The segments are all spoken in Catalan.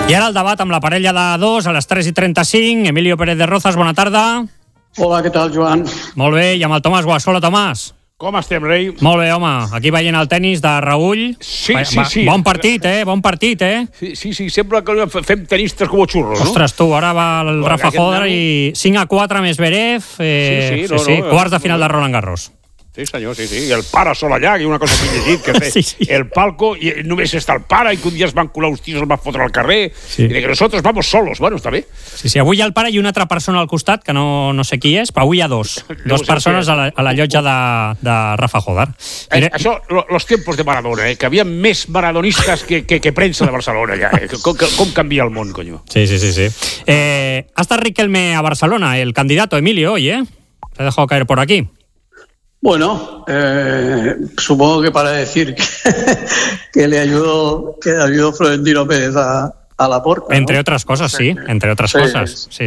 I ara el debat amb la parella de dos a les 3:35. Emilio Pérez de Rozas, bona tarda. Hola, què tal, Joan? Molt bé, i amb el Tomàs Guasó. Hola, Tomàs. Com estem, rei? Molt bé, home. Aquí veient el tenis de Raül. Sí. Bon partit, Bon partit, Sí, sembla que fem tenistes com xurros, no? Ostres, tu, ara va el Rafa Joder i 5-4 més Zverev. Sí, quarts de final de Roland Garros. Sí, senyor, sí. I el pare sol allà, i una cosa que he llegit, que té el palco, i només està el pare, i que un dia es van colar uns tiros, els van fotre al carrer, i que nosotros vamos solos. Bueno, està bé. Sí, avui hi ha el pare i una altra persona al costat, que no sé qui és, però avui hi ha dos persones a la llotja de Rafa Joder. Això, los tiempos de Maradona, que havia més maradonistes que premsa de Barcelona, allà. Com canvia el món, coño. Sí. Ha estat Riquelme a Barcelona, el candidato Emilio, hoy, Se ha dejado caer por aquí. Bueno, supongo que para decir que le ayudó Florentino Pérez a Laporta, ¿no? Entre otras cosas, sí, entre otras cosas. Sí.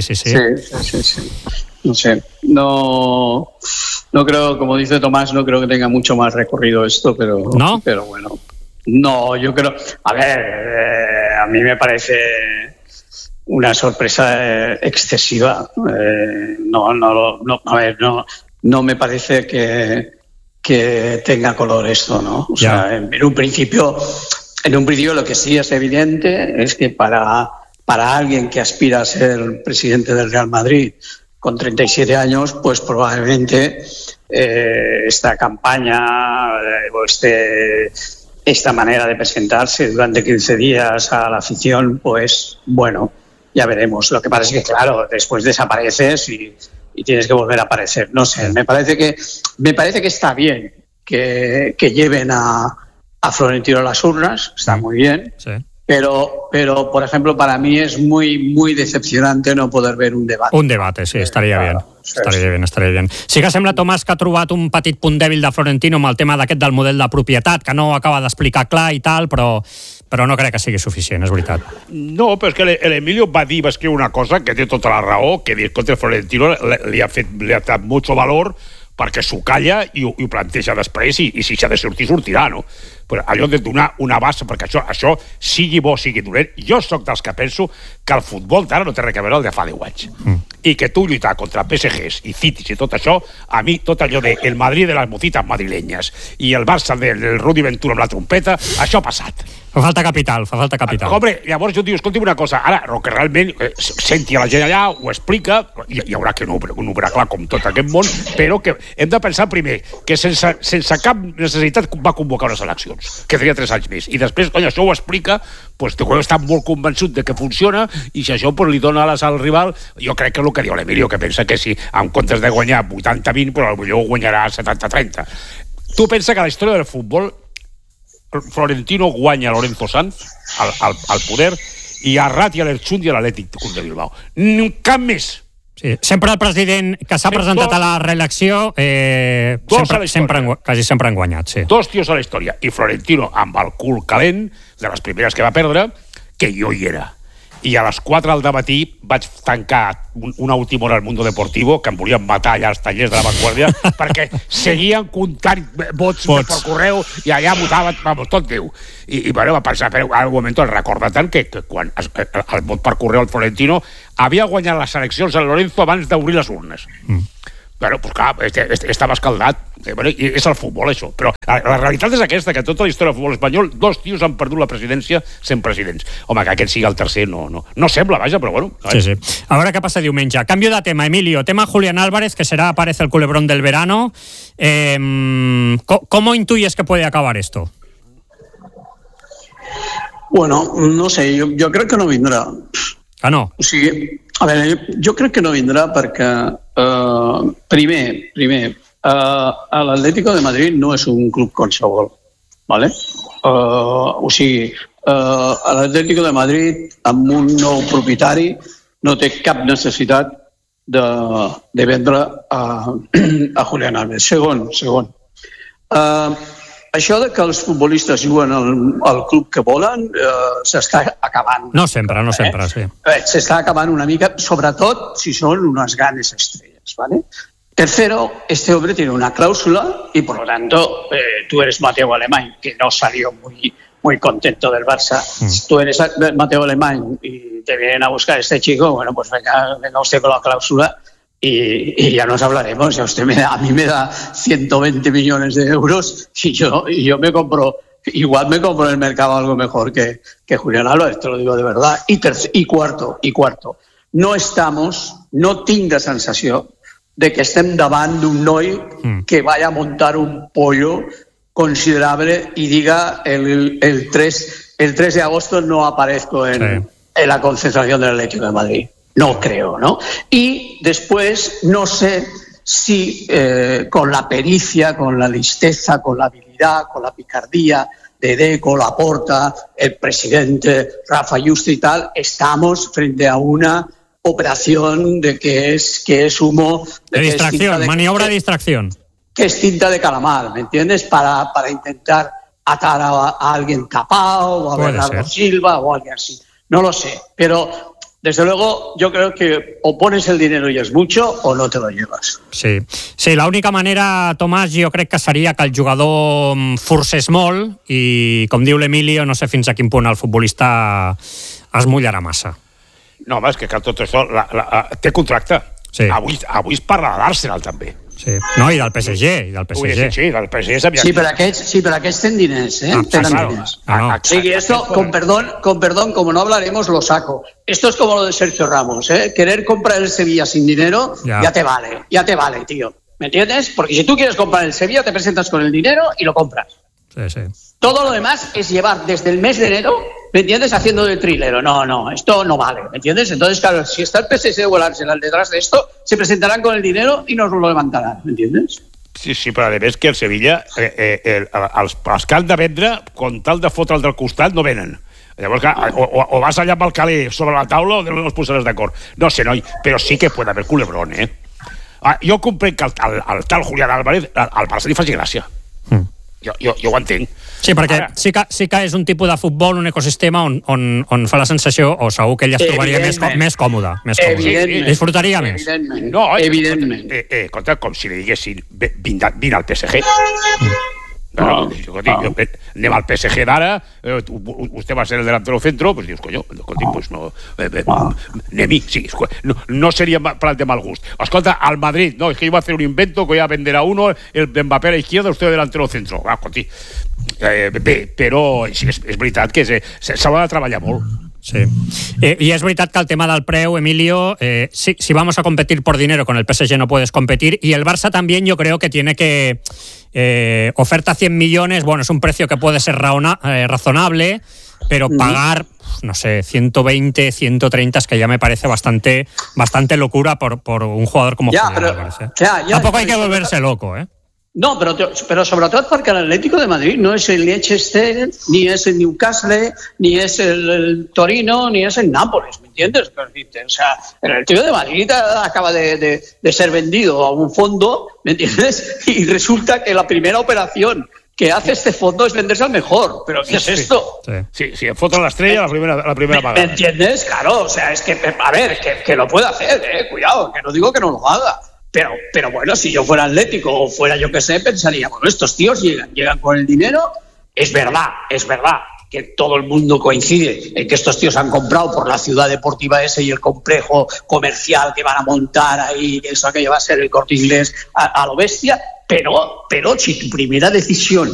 No sé, no creo, como dice Tomás, no creo que tenga mucho más recorrido esto, pero ¿no? Pero bueno, no, yo creo, a ver, a mí me parece una sorpresa excesiva. No me parece que tenga color esto, ¿no? O sea, en un principio lo que sí es evidente es que para alguien que aspira a ser presidente del Real Madrid con 37 años, pues probablemente esta campaña o esta manera de presentarse durante 15 días a la afición, pues bueno, ya veremos. Lo que pasa es que, claro, después desapareces y tienes que volver a aparecer. No sé, me parece que está bien que lleven a Florentino a las urnas, está muy bien, sí. Pero, por ejemplo, para mí es muy, muy decepcionante no poder ver un debate. Un debate, sí, estaria bé. Estaria bé. Sí que sembla, Tomàs, que ha trobat un petit punt dèbil de Florentino amb el tema d'aquest del model de propietat, que no acaba d'explicar clar i tal, però no crec que sigui suficient, és veritat. No, però és que l'Emilio va escriure una cosa que té tota la raó, que contra Florentino li ha dat molt valor perquè s'ho calla i ho planteja després i si s'ha de sortir, sortirà, no? Però allò de donar una base, perquè això sigui bo, sigui dolent, jo sóc dels que penso que el futbol d'ara no té res a veure el de fa 10 anys. I que tu lluitar contra PSGs i Citis i tot això, a mi tot allò de el Madrid de les mocitas madrilenyes i el Barça del Rudi Ventura amb la trompeta, això ha passat. Fa falta capital. Home, llavors jo dic, escolti una cosa, ara, que realment senti a la gent allà, ho explica, hi haurà que no obrar clar com tot aquest món, però que hem de pensar primer que sense cap necessitat va convocar unes eleccions, que tenia 3 anys més, i després, coi, això ho explica, doncs tu està molt convençut de que funciona, i si això li dona ales al rival, jo crec que és el que diu l'Emilio, que pensa que si en comptes de guanyar 80-20, però potser guanyarà 70-30. Tu pensa que la història del futbol Florentino guanya Lorenzo Sanz al poder i a Rat i a l'Erchund i a l'Atlètic Club de Bilbao. Cap més. Sí, sempre el president que s'ha presentat a la reelecció quasi sempre han guanyat. Sí. 2 tios a la història. I Florentino amb el cul calent, de les primeres que va perdre, que jo hi era. I a les 4 del dematí vaig tancar una última hora al Mundo Deportivo, que em volien matar allà als tallers de la Vanguardia, perquè seguien comptant vots per correu i allà votaven, tot Déu. I va pensar, però al moment el recorda tant que quan el vot per correu al Florentino havia guanyat les eleccions al Lorenzo abans d'obrir les urnes. Bueno, pues clar, estava escaldat. I és el futbol, això. Però la realitat és aquesta, que tota la història del futbol espanyol 2 tios han perdut la presidència sent presidents. Home, que aquest sigui el tercer no sembla, vaja, però bueno. Sí. A veure què passa diumenge. Cambio de tema, Emilio. Tema Julián Álvarez, que será, parece, el culebrón del verano. ¿Cómo intuyes que puede acabar esto? Bueno, no sé, yo creo que no vendrá. Ah, no? O sigui, a veure, jo crec que no vindrà perquè primer l'Atlético de Madrid no és un club qualsevol, ¿vale? O sigui, l'Atlético de Madrid amb un nou propietari no té cap necessitat de vendre a Julián Álvarez. Segon. Això de que els futbolistes juguen al club que volen s'està acabant. No sempre, sí. S'està acabant una mica, sobretot si són unas grandes estrellas, ¿vale? Tercero, este hombre tiene una cláusula y por lo tanto tú eres Mateo Alemán, que no salió muy contento del Barça. Tú eres Mateo Alemán y te vienen a buscar este chico, bueno, pues venga usted con la cláusula y ya nos hablaremos. Ya usted a mí me da 120 millones de euros y yo me compro, igual me compro en el mercado algo mejor que Julián Álvarez, te lo digo de verdad. I cuarto, no tinc la sensació de que estem davant d'un noi que vaya a montar un pollo considerable y diga el 3 de agosto no aparezco en la concentración del Atlético de Madrid. No creo, ¿no? Y después no sé si con la pericia, con la listeza, con la habilidad, con la picardía de Deco, Laporta, el presidente Rafa Juste y tal, estamos frente a una operación de que es humo... De distracción, maniobra de distracción. Que es tinta de calamar, ¿me entiendes? Para intentar atar a alguien tapado, o a Bernardo Silva, o a alguien así. No lo sé, pero desde luego yo creo que o pones el dinero y es mucho o no te lo llevas. Sí, l'única manera, Tomàs, jo crec que seria que el jugador forcés molt i, com diu l'Emilio, no sé fins a quin punt el futbolista es mullarà massa. No, home, és que tot això té contracte. Sí. Avui es parla de l'Arsenal, també. Sí. No, i del PSG. Sí, del PSG sabia. Sí, però aquests tenen diners, tenen diners. Sí, esto, con perdón, como no hablaremos, lo saco. Esto es como lo de Sergio Ramos, Querer comprar el Sevilla sin dinero, ya te vale, tío. ¿Me entiendes? Porque si tú quieres comprar el Sevilla, te presentas con el dinero y lo compras. Sí. Todo lo demás es llevar desde el mes de enero, ¿me entiendes?, haciendo de trilero. No, esto no vale, ¿me entiendes? Entonces, claro, si está el PSG o el Arsenal detrás de esto, se presentarán con el dinero y nos lo levantarán, ¿me entiendes? Sí, però a més que el Sevilla, els que han de vendre, con tal de fotre'l del costat, no venen. Llavors, o vas allà amb el caler sobre la taula o no els posaràs d'acord. No sé, noi, però sí que pot haver culebrón, Jo comprenc que el tal Julián Álvarez al Barça li faci gràcia. Jo ho entenc. Sí, perquè ara, sí que és un tipus de futbol, un ecosistema on fa la sensació, o segur que ell es trobaria més còmode. Disfrutaria més. No, evidentment. Escolta, com si li diguessin vine al PSG. Anem al PSG d'ara, vostè va ser el delantero centro, pues dius, coño, pues no, anem-hi, sí, no sería de mal gust. Escolta, al Madrid, no, es que iba a hacer un invento que iba a vender a uno, el Mbappé a la izquierda, usted delantero centro. Escolti, però és veritat que s'haurà de treballar molt. Sí. Y es verdad que el tema del preu, Emilio, si vamos a competir por dinero con el PSG no puedes competir, y el Barça también yo creo que tiene que oferta 100 millones, bueno, es un precio que puede ser razonable, pero pagar, no sé, 120, 130 es que ya me parece bastante locura por un jugador como Julián Álvarez. Tampoco hay que volverse loco, No, pero sobretot perquè l'Atlético de Madrid no és el Leicester, ni és el Newcastle, ni és el Torino, ni és el Nápoles, ¿me entiendes? O sea, el Atlético de Madrid acaba de ser vendido a un fondo, ¿me entiendes? Y resulta que la primera operación que hace este fondo es venderse al mejor. ¿Pero qué es esto? Sí, foto a la estrella, la primera pagada. ¿Me entiendes? Claro, o sea, es que, a ver, que lo puede hacer, cuidado, que no digo que no lo haga. Pero bueno, si yo fuera Atlético o fuera yo que sé, pensaría, bueno, estos tíos llegan con el dinero. Es verdad que todo el mundo coincide en que estos tíos han comprado por la ciudad deportiva ese y el complejo comercial que van a montar ahí, eso que va a ser el Corte Inglés a lo bestia, pero si tu primera decisión